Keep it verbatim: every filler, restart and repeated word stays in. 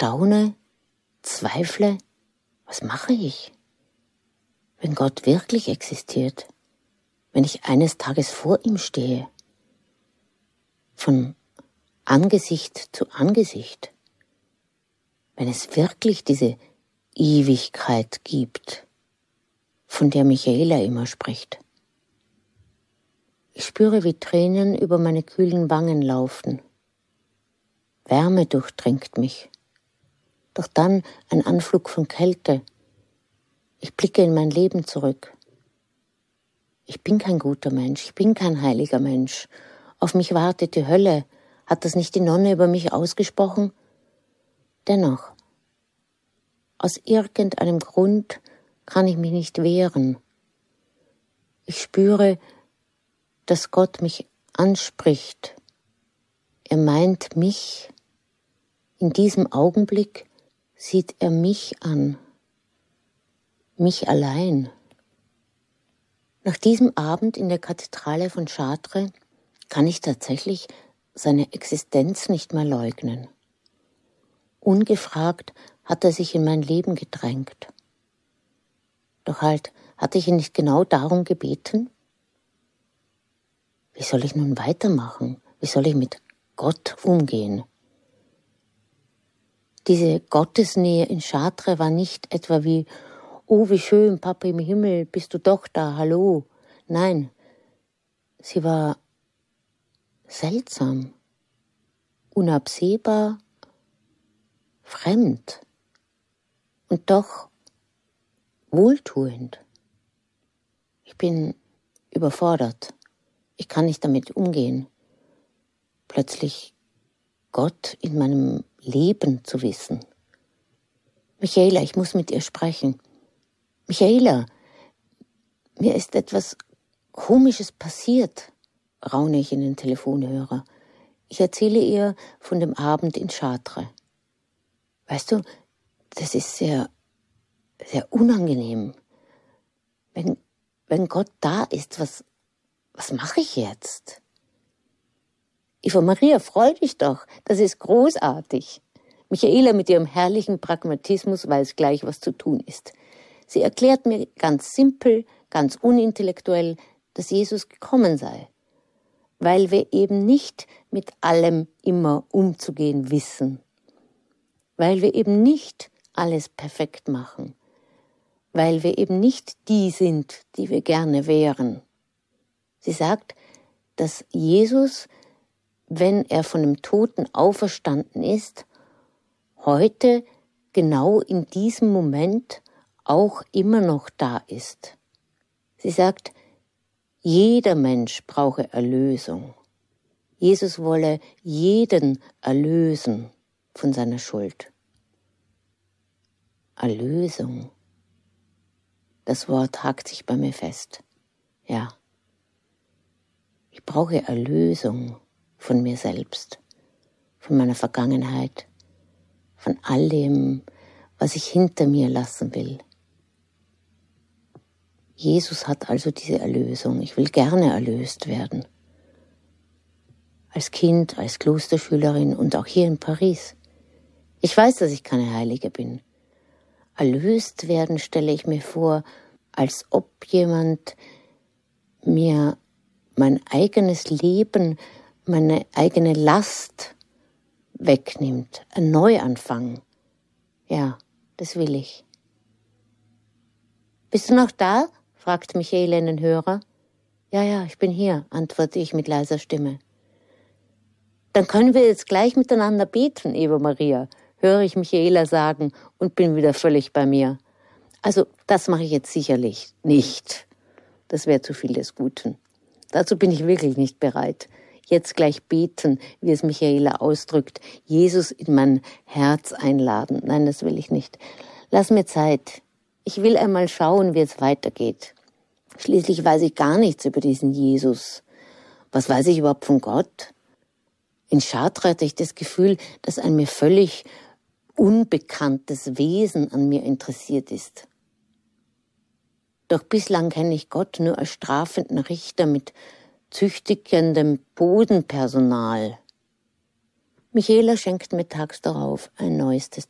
staune, zweifle, was mache ich, wenn Gott wirklich existiert, wenn ich eines Tages vor ihm stehe, von Angesicht zu Angesicht, wenn es wirklich diese Ewigkeit gibt, von der Michaela immer spricht. Ich spüre, wie Tränen über meine kühlen Wangen laufen. Wärme durchdringt mich. Doch dann ein Anflug von Kälte. Ich blicke in mein Leben zurück. Ich bin kein guter Mensch, ich bin kein heiliger Mensch. Auf mich wartet die Hölle. Hat das nicht die Nonne über mich ausgesprochen? Dennoch, aus irgendeinem Grund kann ich mich nicht wehren. Ich spüre, dass Gott mich anspricht. Er meint mich. In diesem Augenblick sieht er mich an. Mich allein. Nach diesem Abend in der Kathedrale von Chartres kann ich tatsächlich seine Existenz nicht mehr leugnen. Ungefragt hat er sich in mein Leben gedrängt. Doch halt, hatte ich ihn nicht genau darum gebeten? Wie soll ich nun weitermachen? Wie soll ich mit Gott umgehen? Diese Gottesnähe in Chartres war nicht etwa wie, oh, wie schön, Papa im Himmel, bist du doch da, hallo. Nein, sie war seltsam, unabsehbar, fremd und doch wohltuend. Ich bin überfordert. Ich kann nicht damit umgehen. Plötzlich Gott in meinem Leben zu wissen. Michaela, ich muss mit ihr sprechen. Michaela, mir ist etwas Komisches passiert, raune ich in den Telefonhörer. Ich erzähle ihr von dem Abend in Chartres. Weißt du, das ist sehr, sehr unangenehm. Wenn, wenn Gott da ist, was, was mache ich jetzt? Eva Maria, freu dich doch, das ist großartig. Michaela mit ihrem herrlichen Pragmatismus weiß gleich, was zu tun ist. Sie erklärt mir ganz simpel, ganz unintellektuell, dass Jesus gekommen sei, weil wir eben nicht mit allem immer umzugehen wissen, weil wir eben nicht alles perfekt machen, weil wir eben nicht die sind, die wir gerne wären. Sie sagt, dass Jesus, wenn er von dem Toten auferstanden ist, heute genau in diesem Moment auch immer noch da ist. Sie sagt, jeder Mensch brauche Erlösung. Jesus wolle jeden erlösen von seiner Schuld. Erlösung. Das Wort hakt sich bei mir fest. Ja. Ich brauche Erlösung von mir selbst, von meiner Vergangenheit, von all dem, was ich hinter mir lassen will. Jesus hat also diese Erlösung. Ich will gerne erlöst werden. Als Kind, als Klosterschülerin und auch hier in Paris. Ich weiß, dass ich keine Heilige bin. Erlöst werden stelle ich mir vor, als ob jemand mir mein eigenes Leben, meine eigene Last wegnimmt. Ein Neuanfang. Ja, das will ich. Bist du noch da? Fragt Michaela in den Hörer. Ja, ja, ich bin hier, antworte ich mit leiser Stimme. Dann können wir jetzt gleich miteinander beten, Eva Maria, höre ich Michaela sagen und bin wieder völlig bei mir. Also, das mache ich jetzt sicherlich nicht. Das wäre zu viel des Guten. Dazu bin ich wirklich nicht bereit. Jetzt gleich beten, wie es Michaela ausdrückt, Jesus in mein Herz einladen. Nein, das will ich nicht. Lass mir Zeit. Ich will einmal schauen, wie es weitergeht. Schließlich weiß ich gar nichts über diesen Jesus. Was weiß ich überhaupt von Gott? In Chartres hatte ich das Gefühl, dass ein mir völlig unbekanntes Wesen an mir interessiert ist. Doch bislang kenne ich Gott nur als strafenden Richter mit züchtigendem Bodenpersonal. Michaela schenkt mir tags darauf ein neues Testament.